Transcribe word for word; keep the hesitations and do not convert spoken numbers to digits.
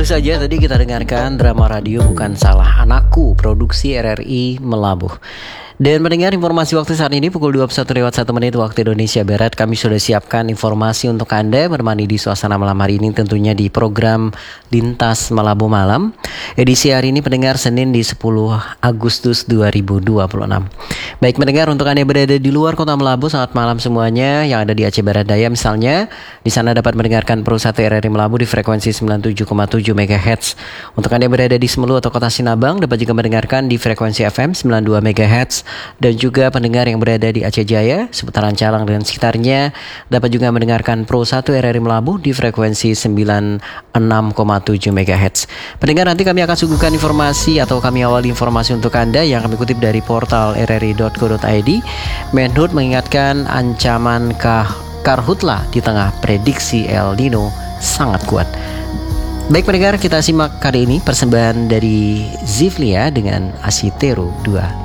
Baru saja tadi kita dengarkan drama radio Bukan Salah Anakku, produksi R R I Melabuh. Dan mendengar informasi waktu saat ini pukul dua puluh satu lewat satu menit waktu Indonesia Barat. Kami sudah siapkan informasi untuk Anda menemani di suasana malam hari ini, tentunya di program Lintas Melabuh Malam. Edisi hari ini pendengar Senin di sepuluh Agustus dua ribu dua puluh enam. Baik pendengar, untuk Anda yang berada di luar kota Melabuh, selamat malam semuanya. Yang ada di Aceh Barat Daya misalnya, di sana dapat mendengarkan Pro satu R R I Melabuh di frekuensi sembilan puluh tujuh koma tujuh megahertz. Untuk Anda yang berada di Semelu atau Kota Sinabang, dapat juga mendengarkan di frekuensi F M sembilan puluh dua megahertz. Dan juga pendengar yang berada di Aceh Jaya, seputaran Calang dan sekitarnya, dapat juga mendengarkan Pro satu R R I Melabuh di frekuensi sembilan puluh enam koma tujuh megahertz. Pendengar, nanti kami akan suguhkan informasi atau kami awali informasi untuk Anda yang kami kutip dari portal r r i dot co dot i d. Menhub mengingatkan ancaman kah karhutla di tengah prediksi El Nino sangat kuat. Baik pendengar, kita simak kali ini persembahan dari Zivlia dengan Asiteru dua.